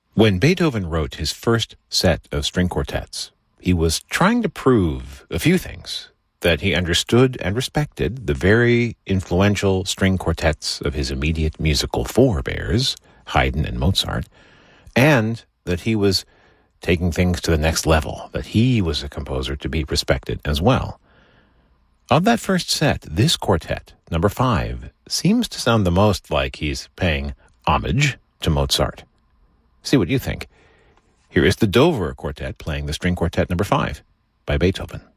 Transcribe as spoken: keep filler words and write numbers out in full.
When Beethoven wrote his first set of string quartets, he was trying to prove a few things: that he understood and respected the very influential string quartets of his immediate musical forebears, Haydn and Mozart, and that he was taking things to the next level, that he was a composer to be respected as well. Of that first set, this quartet, number five, seems to sound the most like he's paying homage to Mozart. See what you think. Here is the Dover Quartet playing the string quartet number five by Beethoven.